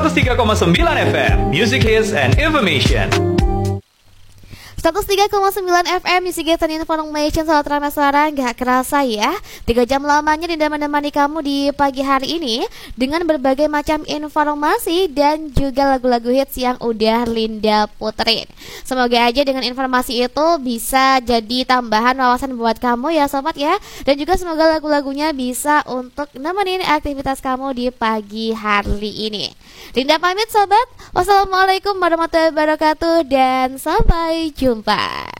103,9 FM, Music Hits and Information. 103,9 FM Music Hits and Information. Sahabat Rama Suara, gak kerasa ya 3 jam lamanya Linda menemani kamu di pagi hari ini dengan berbagai macam informasi dan juga lagu-lagu hits yang udah Linda puterin. Semoga aja dengan informasi itu bisa jadi tambahan wawasan buat kamu ya sobat ya. Dan juga semoga lagu-lagunya bisa untuk nemenin aktivitas kamu di pagi hari ini. Linda pamit sobat. Wassalamualaikum warahmatullahi wabarakatuh dan sampai jumpa.